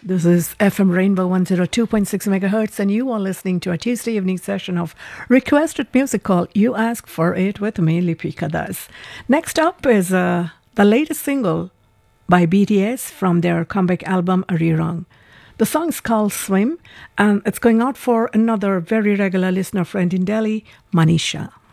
This is FM Rainbow 102.6 megahertz, and you are listening to a Tuesday evening session of Requested Music Call. You Ask For It with me, Lipika Das. Next up is the latest single by BTS from their comeback album, Arirang. The song's called Swim, and it's going out for another very regular listener friend in Delhi, Manisha.